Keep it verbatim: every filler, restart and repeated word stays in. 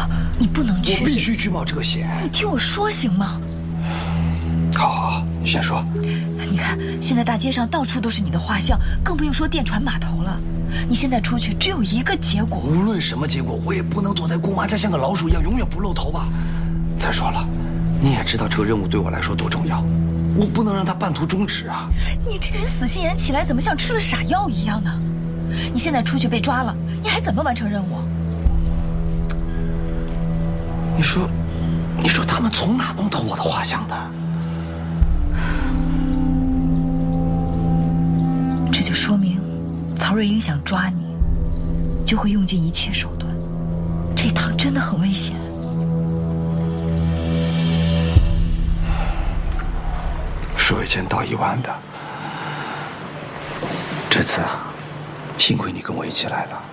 你不能去。 我必须去冒这个险。 你听我说行吗？ 好，好，好，你先说。 你看，现在大街上到处都是你的画像，更不用说电传码头了。你现在出去只有一个结果。 无论什么结果，我也不能躲在姑妈家像个老鼠一样永远不露头吧。再说了，你也知道这个任务对我来说多重要，我不能让它半途终止啊。 你这人死心眼起来怎么像吃了傻药一样呢？你现在出去被抓了，你还怎么完成任务？ 你说，你说他们从哪弄到我的画像的？ 这就说明曹瑞英想抓你，就会用尽一切手段。这趟真的很危险。 说一千道一万的，这次啊，幸亏你跟我一起来了。